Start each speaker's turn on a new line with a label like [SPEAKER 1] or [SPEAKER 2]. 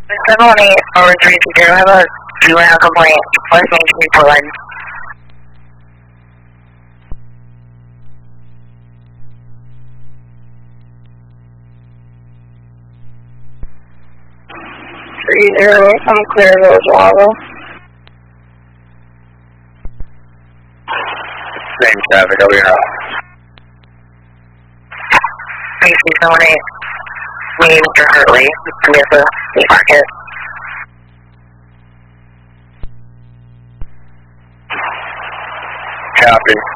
[SPEAKER 1] 718 over 320, I have a juvenile complaint. West Main Street, Portland. I'm Clearville, Java.
[SPEAKER 2] Same traffic over here.
[SPEAKER 1] Thank you, 718. Me, Mr. Hurley, Mesa, Meat Market.
[SPEAKER 2] Copy.